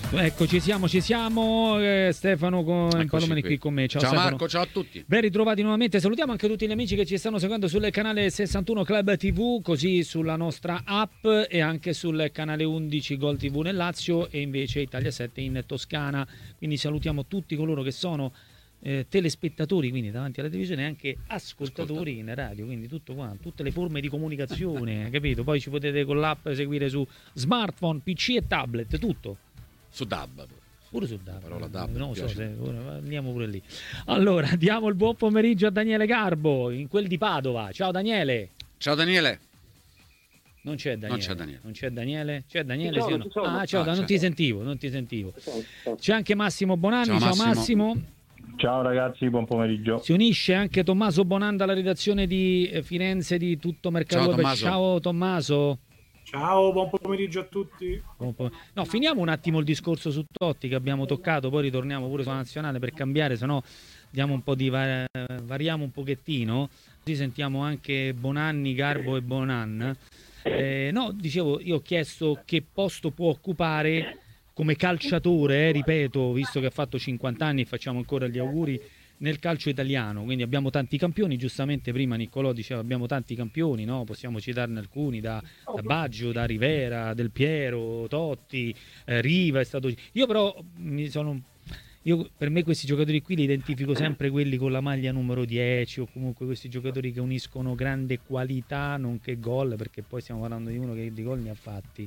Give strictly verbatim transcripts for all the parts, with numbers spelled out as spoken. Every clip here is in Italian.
Ecco, ci siamo, ci siamo. Eh, Stefano con Palomeni qui. qui con me. Ciao, ciao Stefano. Marco, ciao a tutti. Ben ritrovati nuovamente. Salutiamo anche tutti gli amici che ci stanno seguendo sul canale sessantuno Club tivù, così sulla nostra app e anche sul canale undici Gol tivù nel Lazio e invece Italia sette in Toscana. Quindi salutiamo tutti coloro che sono eh, telespettatori, quindi davanti alla televisione, e anche ascoltatori in radio, quindi tutto qua, tutte le forme di comunicazione, capito? Poi ci potete con l'app seguire su smartphone, P C e tablet, tutto. Su D A B pure su D A B, parola D A B, non so se andiamo pure lì. Allora diamo il buon pomeriggio a Daniele Garbo in quel di Padova. Ciao Daniele. Ciao Daniele. Non c'è Daniele. Non c'è Daniele. Non c'è Daniele. C'è Daniele? Sono, sì o no? Ah, ciao, ah, non c'è. ti sentivo, non ti sentivo. C'è anche Massimo Bonanni. Ciao, Ciao Massimo. Massimo. Ciao ragazzi, buon pomeriggio. Si unisce anche Tommaso Bonanda alla redazione di Firenze di Tutto Mercato Ciao, Web. Tommaso. Ciao Tommaso. Ciao, buon pomeriggio a tutti. No, finiamo un attimo il discorso su Totti che abbiamo toccato, poi ritorniamo pure sulla nazionale per cambiare, se no diamo un po' di va- variamo un pochettino, così sentiamo anche Bonanni, Garbo e Bonan. Eh, no, dicevo, io ho chiesto che posto può occupare come calciatore, eh, ripeto, visto che ha fatto cinquanta anni e facciamo ancora gli auguri, nel calcio italiano. Quindi abbiamo tanti campioni, giustamente prima Niccolò diceva abbiamo tanti campioni, no? Possiamo citarne alcuni, da, da Baggio, da Rivera, Del Piero, Totti, eh, Riva è stato... Io però mi sono... Io, per me questi giocatori qui li identifico sempre quelli con la maglia numero dieci, o comunque questi giocatori che uniscono grande qualità nonché gol, perché poi stiamo parlando di uno che di gol ne ha fatti.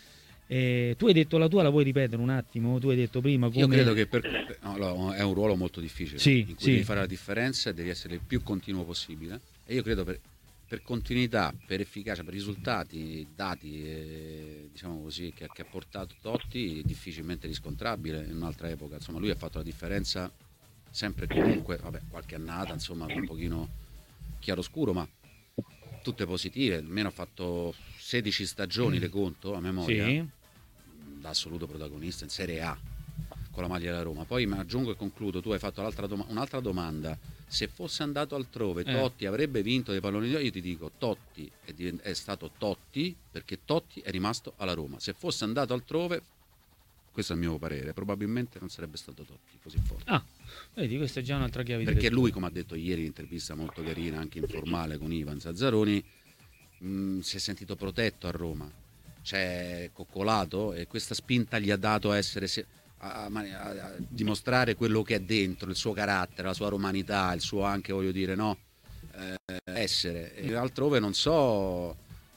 Eh, tu hai detto la tua, la vuoi ripetere un attimo? Tu hai detto prima come... Io credo che per, no, è un ruolo molto difficile, Sì, in cui sì. devi fare la differenza e devi essere il più continuo possibile, e io credo per, per continuità, per efficacia, per risultati, dati, eh, diciamo così, che, che ha portato Totti, difficilmente riscontrabile in un'altra epoca. Insomma, lui ha fatto la differenza sempre e comunque, vabbè, qualche annata, insomma, un pochino chiaroscuro, ma tutte positive. Almeno ha fatto sedici stagioni, le conto a memoria, Sì. da assoluto protagonista in Serie A con la maglia della Roma. Poi mi aggiungo e concludo, tu hai fatto l'altra doma- un'altra domanda: se fosse andato altrove Eh. Totti avrebbe vinto dei palloni d'oro? Io ti dico, Totti è, divent- è stato Totti perché Totti è rimasto alla Roma. Se fosse andato altrove, questo è il mio parere, probabilmente non sarebbe stato Totti così forte. Ah, vedi, questa è già un'altra chiave di Perché lettura. lui, come ha detto ieri in intervista molto carina, anche informale con Ivan Zazzaroni, mh, si è sentito protetto a Roma, c'è coccolato, e questa spinta gli ha dato a essere se- a, a- a dimostrare quello che è dentro, il suo carattere, la sua romanità, il suo anche, voglio dire, no, eh, essere. E altrove non so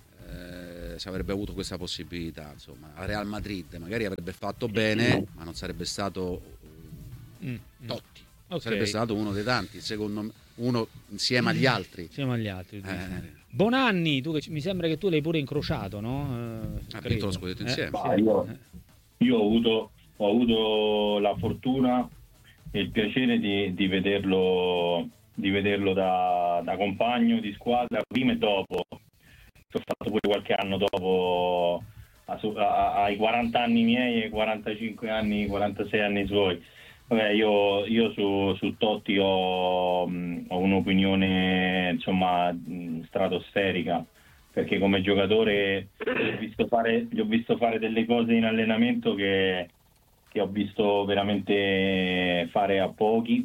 eh, se avrebbe avuto questa possibilità, insomma. A Real Madrid magari avrebbe fatto bene, ma non sarebbe stato Mm, mm. Totti. Ok. Sarebbe stato uno dei tanti, secondo me, uno insieme agli altri. Insieme agli altri. Eh. Bonanni, tu che ci- mi sembra che tu l'hai pure incrociato, no? Eh, Ha credo. vinto lo scudetto insieme. Ah, io, io ho avuto, ho avuto la fortuna e il piacere di, di vederlo, di vederlo da, da compagno di squadra prima e dopo. Sono stato pure qualche anno dopo, a su- a- ai quaranta anni miei e quarantacinque anni, quarantasei anni suoi. Vabbè, io, io su, su Totti ho, mh, ho un'opinione, insomma, mh, stratosferica, perché come giocatore gli ho visto fare, gli ho visto fare delle cose in allenamento che, che ho visto veramente fare a pochi,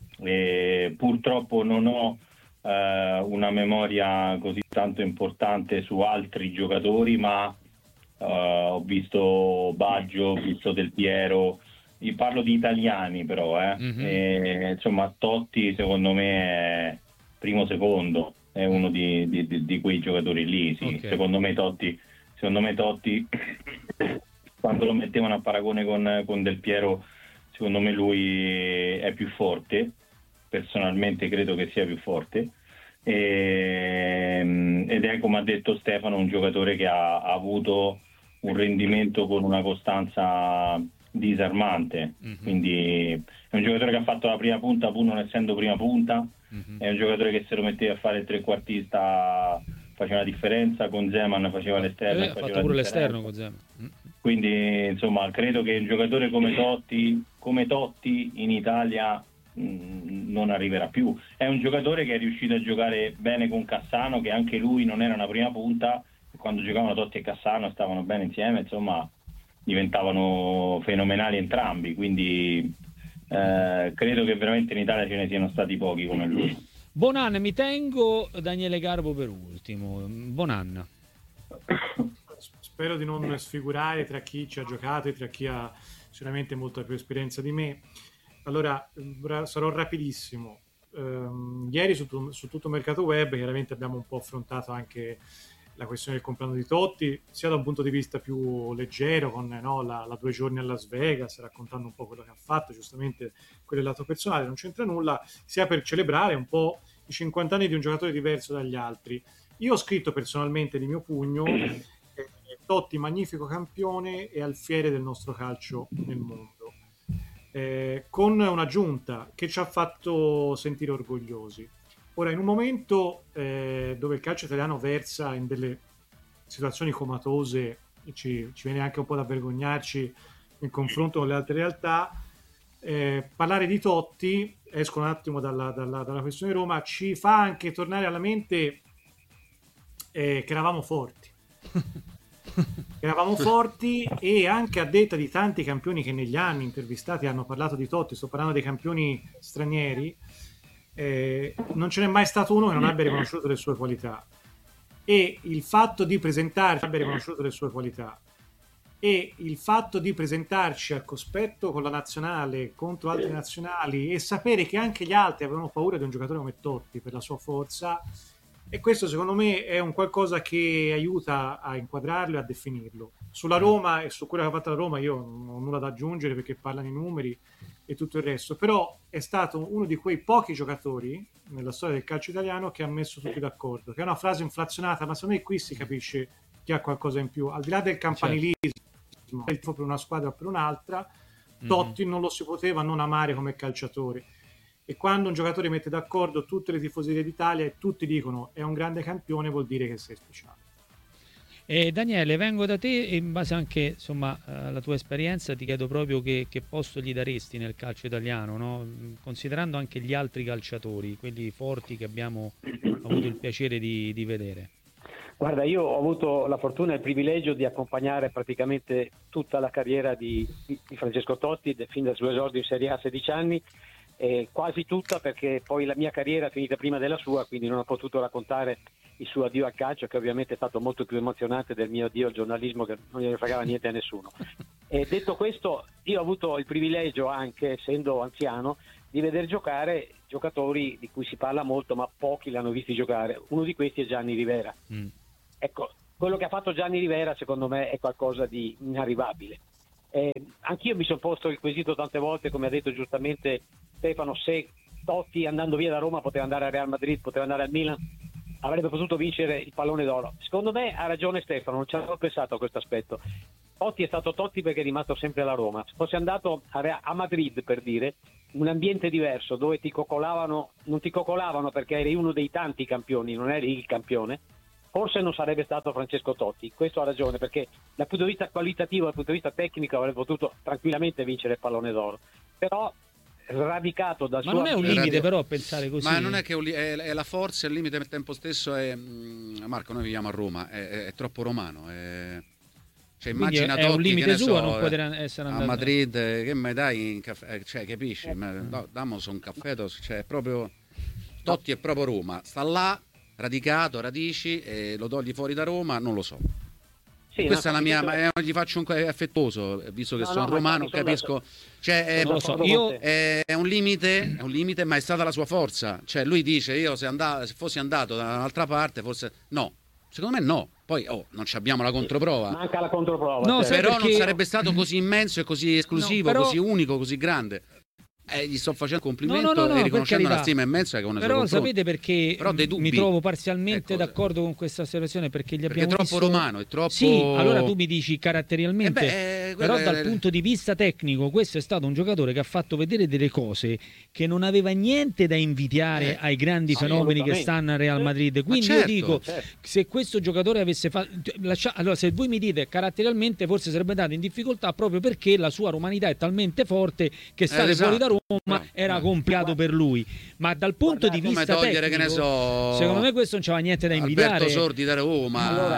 e purtroppo non ho eh, una memoria così tanto importante su altri giocatori, ma eh, ho visto Baggio, ho visto Del Piero. Io parlo di italiani però, eh. Mhm. E, insomma, Totti secondo me è primo secondo, è uno di, di- di- di quei giocatori lì, sì. Ok. Secondo me Totti, secondo me Totti quando lo mettevano a paragone con, con Del Piero, secondo me lui è più forte, personalmente credo che sia più forte. E, ed è, come ha detto Stefano, un giocatore che ha, ha avuto un rendimento con una costanza disarmante. Mhm. Quindi è un giocatore che ha fatto la prima punta pur non essendo prima punta, Mhm. è un giocatore che se lo metteva a fare il trequartista faceva la differenza, con Zeman faceva l'esterno, Eh, ha faceva fatto la pure differenza. l'esterno con Zeman. Mm. Quindi insomma credo che un giocatore come Totti, come Totti in Italia mh, non arriverà più. È un giocatore che è riuscito a giocare bene con Cassano, che anche lui non era una prima punta, e quando giocavano Totti e Cassano stavano bene insieme, insomma diventavano fenomenali entrambi, quindi eh, credo che veramente in Italia ce ne siano stati pochi come lui. Bonan, mi tengo Daniele Garbo per ultimo. Bonan. Spero di non sfigurare tra chi ci ha giocato e tra chi ha sicuramente molta più esperienza di me. Allora, sarò rapidissimo. Um, ieri su, su tutto il mercato web chiaramente abbiamo un po' affrontato anche la questione del compleanno di Totti, sia da un punto di vista più leggero, con no, la, la due giorni a Las Vegas, raccontando un po' quello che ha fatto, giustamente quello del lato personale, non c'entra nulla, sia per celebrare un po' i cinquanta anni di un giocatore diverso dagli altri. Io ho scritto personalmente di mio pugno eh, Totti magnifico campione e alfiere del nostro calcio nel mondo, eh, con un'aggiunta che ci ha fatto sentire orgogliosi. Ora, in un momento eh, dove il calcio italiano versa in delle situazioni comatose, e ci, ci viene anche un po' da vergognarci in confronto con le altre realtà, eh, parlare di Totti, esco un attimo dalla, dalla, dalla questione Roma, ci fa anche tornare alla mente eh, che eravamo forti. Che eravamo forti e anche a detta di tanti campioni che negli anni intervistati hanno parlato di Totti, sto parlando dei campioni stranieri, Eh, non ce n'è mai stato uno che non abbia riconosciuto le sue qualità, e il fatto di presentarci abbia riconosciuto le sue qualità e il fatto di presentarci al cospetto con la nazionale contro altre nazionali e sapere che anche gli altri avevano paura di un giocatore come Totti per la sua forza, e questo secondo me è un qualcosa che aiuta a inquadrarlo e a definirlo. Sulla Roma e su quello che ha fatto la Roma io non ho nulla da aggiungere perché parlano i numeri e tutto il resto, però è stato uno di quei pochi giocatori nella storia del calcio italiano che ha messo tutti d'accordo, che è una frase inflazionata, ma secondo me qui si capisce chi ha qualcosa in più, al di là del campanilismo, certo, il tifo per una squadra o per un'altra, mm-hmm. Totti non lo si poteva non amare come calciatore, e quando un giocatore mette d'accordo tutte le tifoserie d'Italia e tutti dicono è un grande campione, vuol dire che sei speciale. Eh, Daniele, vengo da te e in base anche insomma alla tua esperienza ti chiedo proprio che, che posto gli daresti nel calcio italiano, no? Considerando anche gli altri calciatori, quelli forti che abbiamo avuto il piacere di, di vedere. Guarda, io ho avuto la fortuna e il privilegio di accompagnare praticamente tutta la carriera di, di Francesco Totti, fin dal suo esordio in Serie A a sedici anni, eh, quasi tutta, perché poi la mia carriera è finita prima della sua, quindi non ho potuto raccontare il suo addio al calcio, che ovviamente è stato molto più emozionante del mio addio al giornalismo, che non gliene fregava niente a nessuno. E detto questo, io ho avuto il privilegio, anche essendo anziano, di vedere giocare giocatori di cui si parla molto ma pochi l'hanno visti giocare. Uno di questi è Gianni Rivera. Mm. Ecco, quello che ha fatto Gianni Rivera secondo me è qualcosa di inarrivabile. Eh, anch'io mi sono posto il quesito tante volte, come ha detto giustamente Stefano, se Totti andando via da Roma poteva andare al Real Madrid, poteva andare al Milan, avrebbe potuto vincere il pallone d'oro. Secondo me ha ragione Stefano, non ci avevo pensato a questo aspetto. Totti è stato Totti perché è rimasto sempre alla Roma. Se fosse andato a, a Madrid, per dire, un ambiente diverso dove ti coccolavano, non ti coccolavano perché eri uno dei tanti campioni, non eri il campione, forse non sarebbe stato Francesco Totti. Questo ha ragione, perché dal punto di vista qualitativo, dal punto di vista tecnico avrebbe potuto tranquillamente vincere il pallone d'oro. Però radicato dal ma suo non è un ambiente... limite però pensare così, ma non è che è, è la forza, il limite al tempo stesso è Marco, noi viviamo a Roma, è, è, è troppo romano, è... cioè immagina è Totti, un limite che ne suo, so, non potrà essere andato a Madrid, che mi dai in caffè, cioè capisci, eh. ma, no, damos un caffè, cioè proprio Totti è proprio Roma, sta là radicato, radici, e lo togli fuori da Roma, non lo so. Sì, questa no, è la mia, ma è, gli faccio un è affettuoso, visto che no, sono no, romano, capisco. Cioè, è, non lo so, io è, è un limite, è un limite, ma è stata la sua forza. Cioè, lui dice: io se, andavo, se fossi andato da un'altra parte, forse no. Secondo me no. Poi oh, non abbiamo la controprova. Manca la controprova. No, cioè. Però perché... non sarebbe stato così immenso e così esclusivo, no, però... così unico, così grande. Eh, gli sto facendo un complimento, no, no, no, e riconoscendo la stima immensa che ho nei suoi confronti. Però sapete perché però mi trovo parzialmente ecco, d'accordo con questa osservazione, perché gli abbiamo perché è troppo visto... romano, è troppo... Sì, allora tu mi dici caratterialmente, eh beh, però è... dal punto di vista tecnico questo è stato un giocatore che ha fatto vedere delle cose che non aveva niente da invidiare eh, ai grandi fenomeni che stanno a Real Madrid. Quindi certo, io dico, certo. se questo giocatore avesse fatto... Allora, se voi mi dite caratterialmente forse sarebbe andato in difficoltà proprio perché la sua romanità è talmente forte che stare eh, esatto. fuori da Roma no, era no. complicato per lui, ma dal punto Guardate, di vista togliere, tecnico, che ne so, secondo me questo non c'aveva niente da invidiare. Alberto Sordi da Roma. Allora,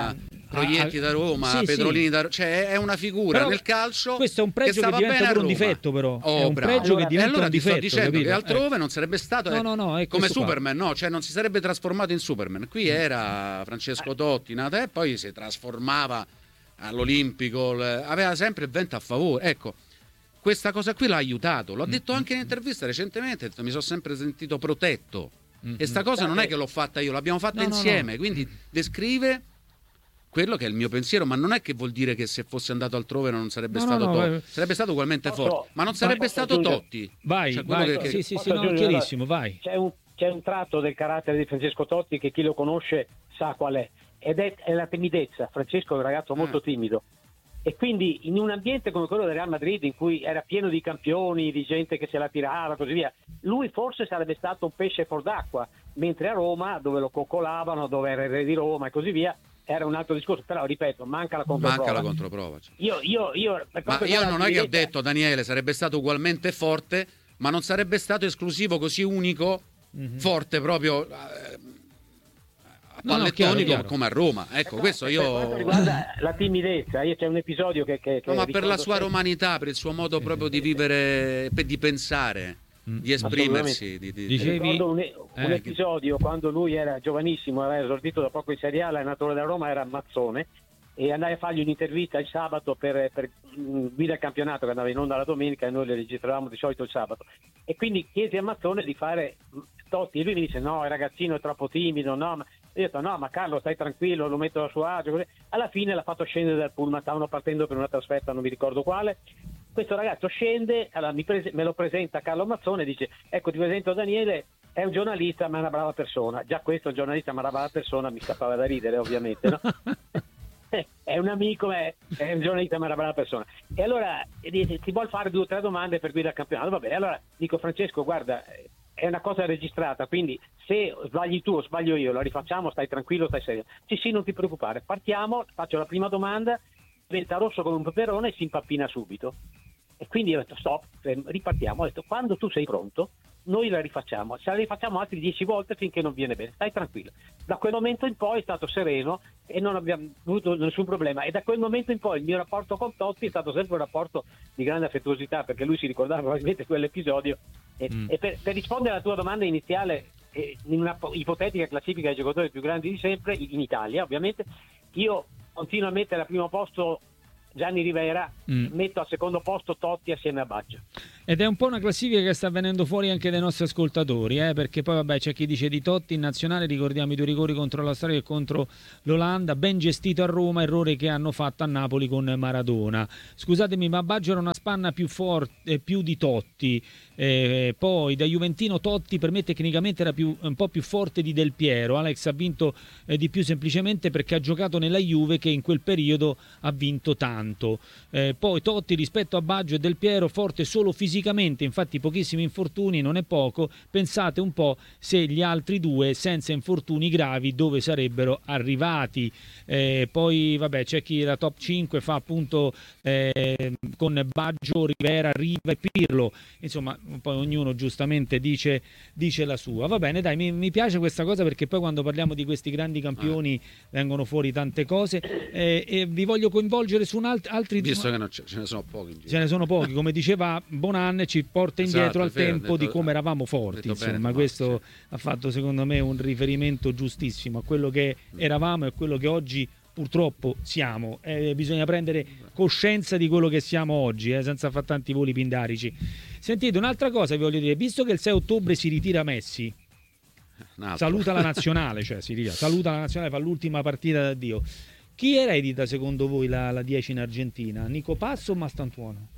Proietti da Roma, sì, Pedrolini sì. da Roma, cioè è una figura Però nel calcio. questo è un pregio che, che, che diventa bene pure un Roma. difetto, però Oh, è un bravo. pregio che E diventa allora un ti difetto, sto dicendo capito? che altrove Eh. non sarebbe stato No, no, no, è come questo qua. Superman, no, cioè non si sarebbe trasformato in Superman. Qui era Francesco Totti, nato, e poi si trasformava all'Olimpico, l- aveva sempre il vento a favore. Ecco, questa cosa qui l'ha aiutato. L'ho detto anche in intervista recentemente, ho detto, mi sono sempre sentito protetto. E sta cosa non è che l'ho fatta io, l'abbiamo fatta No, no, insieme, no. quindi descrive quello che è il mio pensiero, ma non è che vuol dire che se fosse andato altrove non sarebbe No, stato no, no, Totti, eh. sarebbe stato ugualmente Posso- forte, ma non posso sarebbe stato aggiungere? Totti. Vai, Cioè, quello vai, che- sì, sì, Posso sì, no, aggiungere? chiarissimo, vai. C'è un, c'è un tratto del carattere di Francesco Totti che chi lo conosce sa qual è, ed è, è la timidezza. Francesco è un ragazzo molto Eh. timido, e quindi in un ambiente come quello del Real Madrid, in cui era pieno di campioni, di gente che se la tirava e così via, lui forse sarebbe stato un pesce fuor d'acqua, mentre a Roma, dove lo coccolavano, dove era il re di Roma e così via, era un altro discorso. Però ripeto, manca la controprova. Manca la controprova. cioè. Io, io, io, per Ma quanto io riguarda non la è che ho timidezza- detto, Daniele, sarebbe stato ugualmente forte, ma non sarebbe stato esclusivo così unico, forte proprio eh, a No, no, pallettoni chiaro, come- chiaro. come a Roma. Ecco, questo Per io... quanto riguarda la timidezza, io c'è un episodio che, che, che No, ma per ricordo la sua sempre. romanità, per il suo modo proprio di vivere, per- di pensare, di esprimersi. Di, di- Dice- Ricordo un, un Eh, episodio quando lui era giovanissimo, aveva esordito da poco in Serie A, l'allenatore della Roma era Mazzone, e andai a fargli un'intervista il sabato per, per mh, guida il campionato che andava in onda la domenica, e noi le registravamo di solito il sabato, e quindi chiesi a Mazzone di fare mh, Totti, e lui mi dice no, il ragazzino è troppo timido, no, ma io ho detto no, ma Carlo stai tranquillo, lo metto a suo agio, così. Alla fine l'ha fatto scendere dal pullman, stavano partendo per una trasferta, non mi ricordo quale. Questo ragazzo scende, allora mi prese- me lo presenta Carlo Mazzone, dice ecco ti presento Daniele, è un giornalista ma è una brava persona. Già questo, un giornalista ma una brava persona, mi scappava da ridere ovviamente, no? È un amico, è, è un giornalista ma è una brava persona. E allora dice, ti vuol fare due o tre domande per guidare il campionato? Va bene, allora dico Francesco, guarda, è una cosa registrata, quindi se sbagli tu o sbaglio io, la rifacciamo, stai tranquillo, stai serio. Sì, sì, non ti preoccupare, partiamo, faccio la prima domanda, diventa rosso come un peperone e si impappina subito. E quindi ho detto stop, ripartiamo. Ho detto quando tu sei pronto noi la rifacciamo, se la rifacciamo altre dieci volte finché non viene bene, stai tranquillo. Da quel momento in poi è stato sereno e non abbiamo avuto nessun problema, e da quel momento in poi il mio rapporto con Totti è stato sempre un rapporto di grande affettuosità, perché lui si ricordava probabilmente quell'episodio. E, Mm. e per, per rispondere alla tua domanda iniziale, eh, in una po- ipotetica classifica dei giocatori più grandi di sempre, in Italia ovviamente, io continuo a mettere al primo posto Gianni Rivera, Mm. metto al secondo posto Totti assieme a Baggio. Ed è un po' una classifica che sta venendo fuori anche dai nostri ascoltatori, eh? Perché poi vabbè c'è chi dice di Totti in nazionale, ricordiamo i due rigori contro l'Australia e contro l'Olanda, ben gestito a Roma, errore che hanno fatto a Napoli con Maradona. Scusatemi, ma Baggio era una spanna più forte, più di Totti, eh, poi da Juventino Totti per me tecnicamente era più, un po' più forte di Del Piero. Alex ha vinto eh, di più semplicemente perché ha giocato nella Juve che in quel periodo ha vinto tanto. Eh, poi Totti rispetto a Baggio e Del Piero forte solo fisicamente, infatti pochissimi infortuni non è poco, pensate un po' se gli altri due senza infortuni gravi dove sarebbero arrivati. Eh, poi vabbè c'è chi la top cinque fa appunto eh, con Baggio, Rivera, Riva e Pirlo, insomma poi ognuno giustamente dice, dice la sua. Va bene, dai, mi, mi piace questa cosa perché poi quando parliamo di questi grandi campioni vengono fuori tante cose, eh, e vi voglio coinvolgere su un alt- altri Visto che non ce, ce ne sono pochi in giro. ce ne sono pochi, come diceva Bonan, ci porta indietro Esatto, al è vero, tempo detto- di come eravamo detto forti, bene, insomma, Tommaso, questo ha fatto secondo me un riferimento giustissimo a quello che eravamo e a quello che oggi purtroppo siamo. Eh, bisogna prendere coscienza di quello che siamo oggi, eh, senza fare tanti voli pindarici. Sentite, un'altra cosa vi voglio dire, visto che il sei ottobre si ritira Messi, Un altro. saluta la nazionale, cioè si ritira, saluta la nazionale, fa l'ultima partita d'addio. Chi eredita secondo voi la, la dieci in Argentina? Nico Passo o Mastantuono?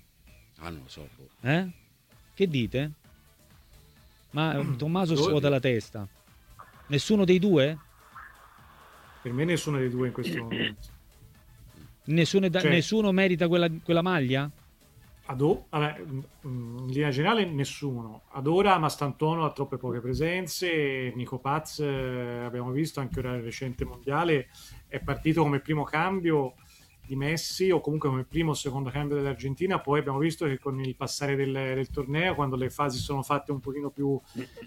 Ah, non lo so. boh. Eh? Che dite? Ma eh, Tommaso scuote la testa. Nessuno dei due? Per me nessuno dei due in questo momento. Nessuno, da- Cioè- nessuno merita quella, quella maglia? Ad o- vabbè, mm, in linea generale nessuno. Ad ora Mastantuono ha troppe poche presenze. Nico Paz, eh, abbiamo visto anche ora nel recente mondiale, è partito come primo cambio di Messi o comunque come primo o secondo cambio dell'Argentina. Poi abbiamo visto che con il passare del, del torneo, quando le fasi sono fatte un pochino più,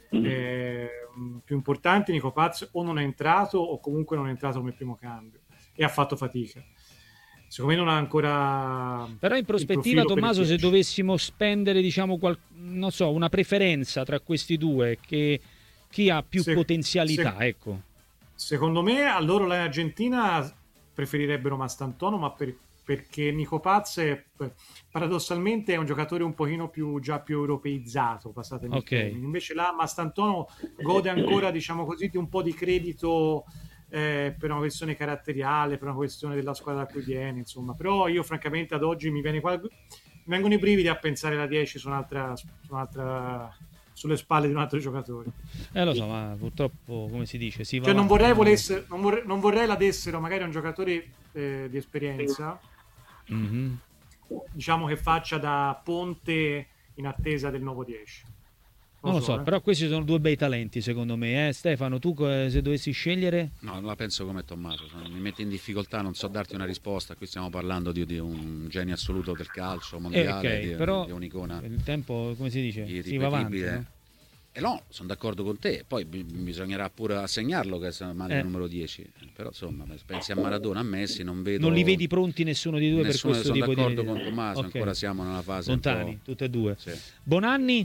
eh, più importanti, Nico Paz o non è entrato o comunque non è entrato come primo cambio. e ha fatto fatica. Secondo me non ha ancora. Però in prospettiva, Tommaso, se dovessimo spendere, diciamo, qual... non so, una preferenza tra questi due, che chi ha più se, potenzialità, se, ecco. Secondo me a loro la Argentina preferirebbero Mastantuono, ma per, perché Nico Paz è, paradossalmente è un giocatore un pochino più già più europeizzato, passatemi il termine. Invece là Mastantuono gode ancora, diciamo così, di un po' di credito. Eh, per una questione caratteriale, per una questione della squadra da cui viene, insomma. Però io francamente ad oggi mi, viene qua... mi vengono i brividi a pensare la dieci su un'altra, su un'altra sulle spalle di un altro giocatore. Eh lo so, ma purtroppo, come si dice, si va. Cioè non vorrei volesse, non vorrei, non vorrei la dessero magari a un giocatore eh, di esperienza, mm-hmm. diciamo che faccia da ponte in attesa del nuovo dieci. Non lo so, so eh. però questi sono due bei talenti secondo me. Eh? Stefano, tu se dovessi scegliere? No, non la penso come Tommaso, mi metti in difficoltà, non so darti una risposta. Qui stiamo parlando di, di un genio assoluto del calcio mondiale, eh, okay, di, però di un'icona. Il tempo, come si dice, si va avanti, no? E no, sono d'accordo con te. Poi b- bisognerà pure assegnarlo che è il eh. numero dieci. Però insomma, pensi a Maradona, a Messi, non vedo. Non li vedi pronti nessuno di due nessuno, per questo tipo di. Sono d'accordo con Tommaso, okay. Ancora siamo nella fase lontani, tutte e due. Sì. Bonanni?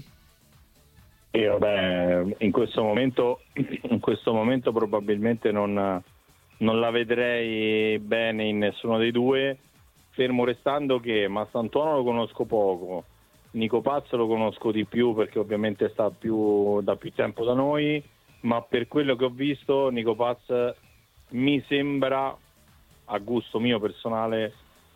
Io, beh, in questo momento, in questo momento probabilmente non, non la vedrei bene in nessuno dei due, fermo restando che Mastantuono lo conosco poco, Nico Paz lo conosco di più perché ovviamente sta più da più tempo da noi, ma per quello che ho visto Nico Paz mi sembra, a gusto mio personale,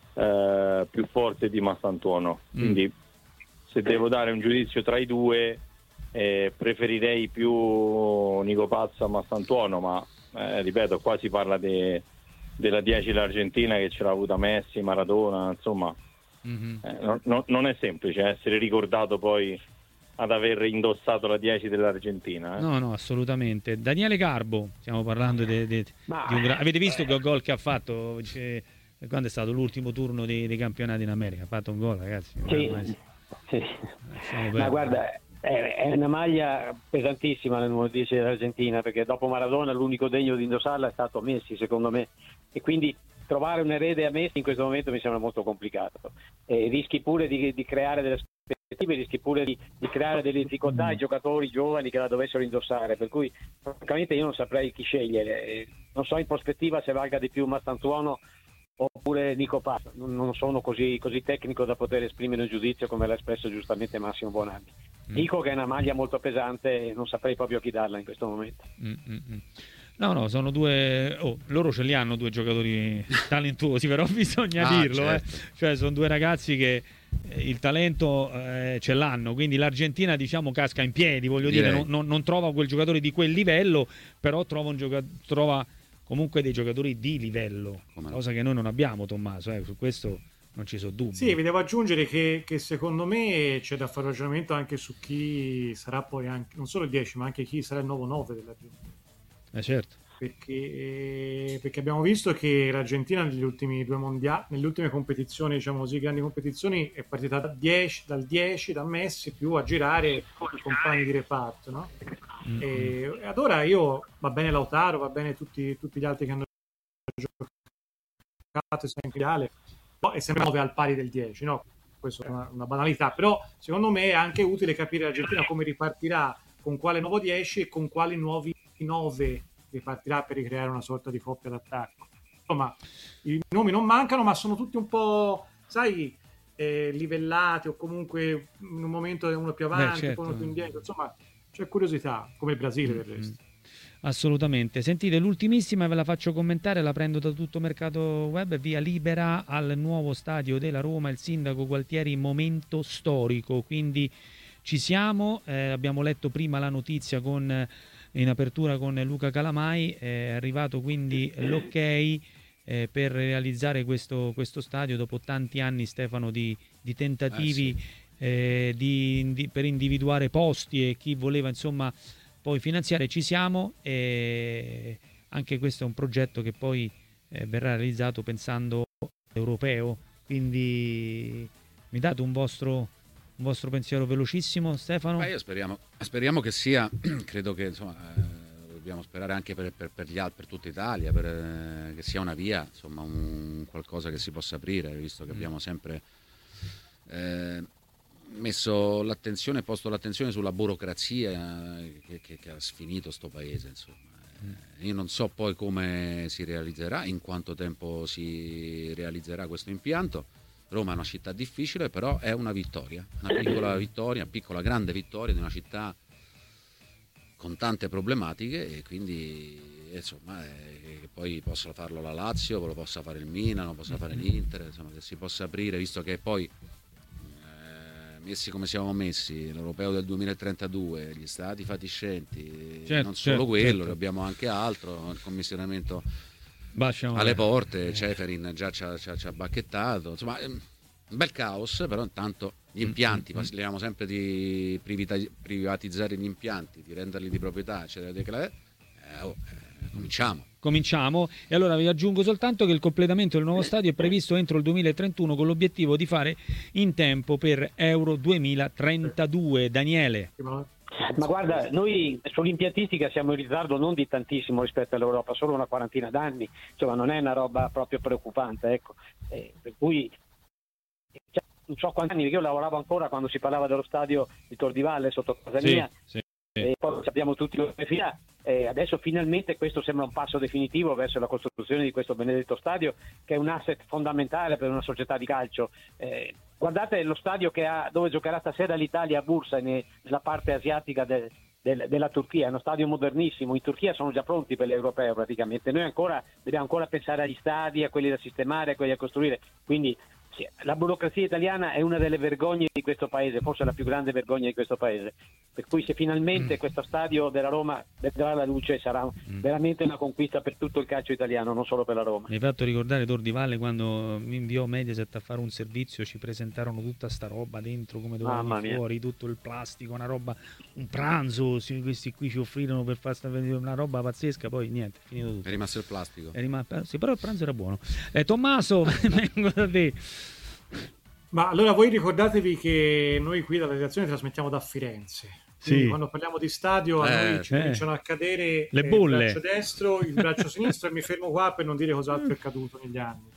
eh, più forte di Mastantuono. Mm. Quindi se devo dare un giudizio tra i due, Eh, preferirei più Nico Paz a Mastantuono, ma eh, ripeto, qua si parla de, della dieci l'Argentina che ce l'ha avuta Messi, Maradona, insomma. Mm-hmm. eh, no, no, non è semplice essere ricordato poi ad aver indossato la dieci dell'Argentina. Eh. No, no, assolutamente. Daniele Garbo, stiamo parlando de, de, ma... di un gra... avete visto che gol che ha fatto? Cioè, quando è stato l'ultimo turno dei, dei campionati in America? Ha fatto un gol, ragazzi. Sì, sì. Ma guarda, è una maglia pesantissima nel numero dieci dell'Argentina, perché dopo Maradona l'unico degno di indossarla è stato Messi, secondo me, e quindi trovare un erede a Messi in questo momento mi sembra molto complicato. E rischi pure di, di creare delle aspettative, rischi pure di, di creare delle difficoltà ai giocatori giovani che la dovessero indossare, per cui francamente io non saprei chi scegliere. Non so in prospettiva se valga di più Mastantuono oppure Nico Paz, non sono così, così tecnico da poter esprimere un giudizio come l'ha espresso giustamente Massimo Bonanni. Mm. Dico che è una maglia molto pesante e non saprei proprio chi darla in questo momento. Mm-hmm. No, no, sono due. Oh, loro ce li hanno due giocatori talentuosi, però bisogna ah, dirlo, certo. eh. Cioè, sono due ragazzi che il talento eh, ce l'hanno, quindi l'Argentina, diciamo, casca in piedi, voglio Direi. dire, non, non, non trova quel giocatore di quel livello, però trova un giocatore. Trova comunque dei giocatori di livello, Come cosa no? che noi non abbiamo, Tommaso, eh, su questo non ci sono dubbi. Sì, vi devo aggiungere che, che secondo me c'è da fare ragionamento anche su chi sarà poi anche, non solo il dieci, ma anche chi sarà il nuovo nove dell'Argentina. Eh certo. Perché, perché abbiamo visto che l'Argentina negli ultimi due mondiali, nelle ultime competizioni, diciamo così, grandi competizioni, è partita da dieci, dal dieci, da Messi, più a girare i compagni di reparto, no? Mm-hmm. E, e allora io, va bene Lautaro, va bene tutti, tutti gli altri che hanno giocato in finale, no, è sempre nove al pari del dieci, no? Questa è una, una banalità, però secondo me è anche utile capire l'Argentina come ripartirà, con quale nuovo dieci e con quali nuovi nove ripartirà per ricreare una sorta di coppia d'attacco. Insomma, i nomi non mancano, ma sono tutti un po', sai, eh, livellati, o comunque in un momento uno più avanti, Beh, certo. poi uno più indietro. Insomma, c'è curiosità, come il Brasile del resto. Assolutamente. Sentite, l'ultimissima ve la faccio commentare, la prendo da Tutto Mercato Web. Via libera al nuovo stadio della Roma, il sindaco Gualtieri, momento storico, quindi ci siamo. Eh, abbiamo letto prima la notizia con in apertura con Luca Calamai, è arrivato quindi l'ok eh, per realizzare questo, questo stadio dopo tanti anni, Stefano, di, di tentativi eh sì. eh, di, di, per individuare posti e chi voleva insomma poi finanziare. Ci siamo, e anche questo è un progetto che poi eh, verrà realizzato pensando europeo, quindi mi date un vostro Un vostro pensiero velocissimo, Stefano? Beh, io speriamo, speriamo che sia, credo che insomma, eh, dobbiamo sperare anche per, per, per gli altri, per tutta Italia, per, eh, che sia una via, insomma un qualcosa che si possa aprire, visto che abbiamo sempre eh, messo l'attenzione, posto l'attenzione sulla burocrazia eh, che, che, che ha sfinito sto paese, insomma. Eh, io non so poi come si realizzerà, in quanto tempo si realizzerà questo impianto. Roma è una città difficile, però è una vittoria, una piccola vittoria, una piccola grande vittoria di una città con tante problematiche, e quindi insomma eh, che poi possa farlo la Lazio, lo possa fare il Milan, lo possa fare l'Inter, insomma che si possa aprire, visto che poi eh, messi come siamo messi, l'Europeo del duemilatrentadue, gli stati fatiscenti, certo, non solo certo, quello, certo. abbiamo anche altro, il commissionamento Basciamo alle eh. porte, Ceferin già ci ha, ci ha, ci ha bacchettato, insomma un bel caos, però intanto gli impianti, Mm-hmm. parliamo sempre di privati- privatizzare gli impianti, di renderli di proprietà, eccetera, eccetera. Eh, oh, eh, cominciamo. Cominciamo, e allora vi aggiungo soltanto che il completamento del nuovo stadio è previsto entro il duemilatrentuno, con l'obiettivo di fare in tempo per Euro duemilatrentadue. Daniele. Ma guarda, noi sull'impiantistica siamo in ritardo non di tantissimo rispetto all'Europa, solo una quarantina d'anni, insomma non è una roba proprio preoccupante, ecco. Eh, per cui cioè, non so quanti anni, perché io lavoravo ancora quando si parlava dello stadio di Tor di Valle sotto casa Sì, mia, sì. e poi sappiamo tutti come fila. Eh, adesso finalmente questo sembra un passo definitivo verso la costruzione di questo benedetto stadio, che è un asset fondamentale per una società di calcio. Eh, guardate lo stadio che ha, dove giocherà stasera l'Italia a Bursa, ne- nella parte asiatica del- del- della Turchia, è uno stadio modernissimo. In Turchia sono già pronti per l'Europeo praticamente, noi ancora dobbiamo ancora pensare agli stadi, a quelli da sistemare, a quelli da costruire, quindi sì, la burocrazia italiana è una delle vergogne di questo paese, forse la più grande vergogna di questo paese, per cui se finalmente Mm. questo stadio della Roma vedrà la luce sarà Mm. veramente una conquista per tutto il calcio italiano, non solo per la Roma. Mi hai fatto ricordare Tor di Valle, quando mi inviò Mediaset a fare un servizio, ci presentarono tutta sta roba dentro, come doveva Mamma venire mia. fuori, tutto il plastico, una roba, un pranzo, sì, questi qui ci offrirono per far sta- una roba pazzesca, poi niente, è finito tutto. È rimasto il plastico. È rimasto- sì, però il pranzo era buono. Eh, Tommaso, vengo da te. Ma allora voi ricordatevi che noi qui dalla redazione trasmettiamo da Firenze. Quindi Sì. quando parliamo di stadio a Eh, noi ci eh. cominciano a cadere Le eh, bolle. il braccio destro, il braccio sinistro, e mi fermo qua per non dire cos'altro è accaduto negli anni.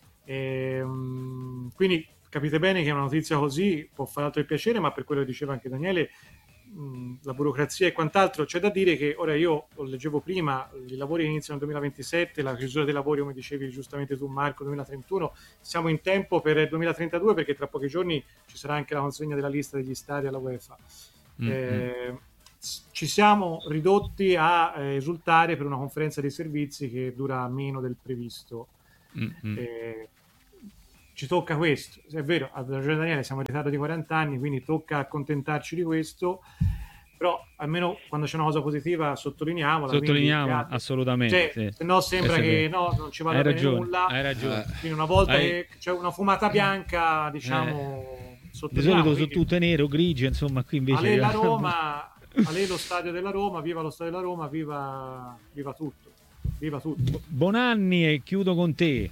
Ehm, quindi capite bene che una notizia così può fare altro che piacere, ma per quello che diceva anche Daniele, mh, la burocrazia e quant'altro, c'è da dire che ora io lo leggevo prima, i lavori iniziano nel duemilaventisette, la chiusura dei lavori, come dicevi giustamente tu Marco, duemilatrentuno, siamo in tempo per il duemilatrentadue, perché tra pochi giorni ci sarà anche la consegna della lista degli stadi alla UEFA. Mm, Eh, ci siamo ridotti a eh, esultare per una conferenza dei servizi che dura meno del previsto. mm, mm. Eh, ci tocca questo, è vero, ha ragione Daniele, siamo in ritardo di quaranta anni, quindi tocca accontentarci di questo, però almeno quando c'è una cosa positiva sottolineiamola. Sottolineiamo, quindi, grazie. assolutamente. Cioè, sì. se no sembra Questo è che vero. no, non ci vada Hai bene ragione, nulla. hai ragione. Eh, Quindi una volta Hai- che c'è una fumata bianca, diciamo, Di sottolineiamo, solito sono quindi- tutte nere o grigie, insomma, qui invece... Ale la Roma, Ale lo stadio della Roma, viva lo stadio della Roma, viva, viva tutto, viva tutto. Bonanni, e chiudo con te.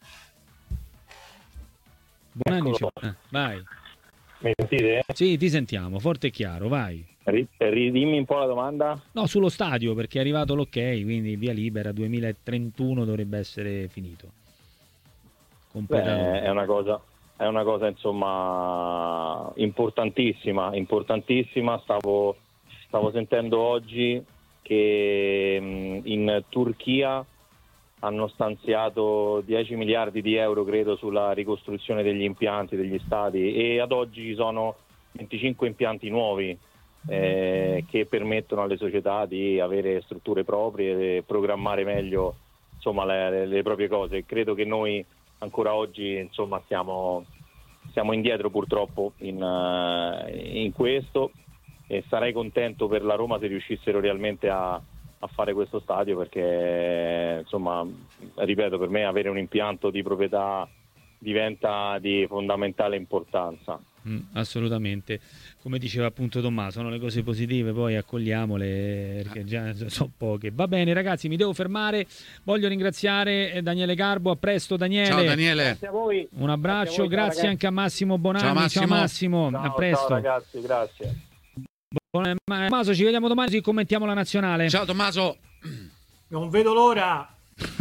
Bonanni, Eccolo. ci- eh, vai. Mi sentite? Sì, ti sentiamo, forte e chiaro, vai. Ri- ridimmi un po' la domanda. No, sullo stadio, perché è arrivato l'ok, quindi via libera, duemilatrentuno dovrebbe essere finito. Completato. Beh, è una cosa, è una cosa insomma importantissima, importantissima. Stavo, stavo sentendo oggi che mh, in Turchia hanno stanziato dieci miliardi di euro, credo, sulla ricostruzione degli impianti, degli stadi, e ad oggi ci sono venticinque impianti nuovi eh, che permettono alle società di avere strutture proprie e programmare meglio insomma le, le- le proprie cose. Credo che noi ancora oggi insomma siamo, siamo indietro purtroppo in, eh, in questo, e sarei contento per la Roma se riuscissero realmente a a fare questo stadio, perché insomma, ripeto, per me avere un impianto di proprietà diventa di fondamentale importanza. Mm, assolutamente, come diceva appunto Tommaso, sono le cose positive, poi accogliamole perché già sono poche. Va bene ragazzi, mi devo fermare, voglio ringraziare Daniele Garbo, a presto Daniele. Ciao Daniele. Grazie a voi. Un abbraccio, Grazie a voi, ciao, grazie ragazzi. anche a Massimo Bonanni. Ciao, Massimo. Ciao Massimo, Ciao, a presto. ciao ragazzi, grazie. Con Tommaso ci vediamo domani, così commentiamo la nazionale. Ciao Tommaso. Non vedo l'ora.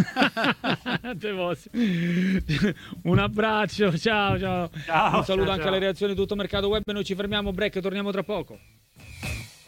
Un abbraccio, ciao ciao. Ciao, Un saluto ciao, anche ciao. alle reazioni di Tutto Mercato Web. Noi ci fermiamo, break, torniamo tra poco.